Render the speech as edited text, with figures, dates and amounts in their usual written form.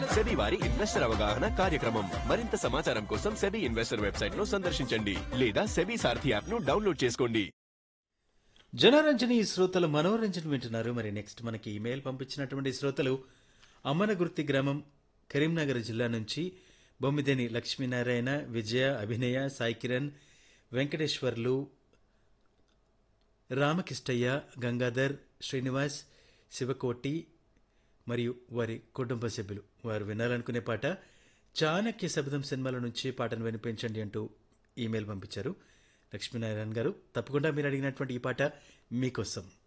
SEBI వారి investor అవగాహన కార్యక్రమం. మరింత సమాచారం కోసం సెబీ ఇన్వెస్టర్ వెబ్సైట్ ను సందర్శించండి లేదా సెబీ సారథి యాప్ ను డౌన్లోడ్ చేసుకోండి. జనరంజని శ్రోతలు మనోరంజన్ వింటున్నారు. మరి నెక్స్ట్ మనకి ఇమెయిల్ పంపించినటువంటి శ్రోతలు అమ్మనగుర్తి గ్రామం కరీంనగర్ జిల్లా నుంచి బొమ్మిదేని లక్ష్మీనారాయణ, విజయ, అభినయ, సాయి కిరణ్, వెంకటేశ్వర్లు, రామకిష్టయ్య, గంగాధర్, శ్రీనివాస్, శివకోటి మరియు వారి కుటుంబ సభ్యులు. వారు వినాలనుకునే పాట చాణక్య శబ్దం సినిమాల నుంచి పాటను వినిపించండి అంటూ ఈమెయిల్ పంపించారు. లక్ష్మీనారాయణ గారు, తప్పకుండా మీరు అడిగినటువంటి ఈ పాట మీకోసం.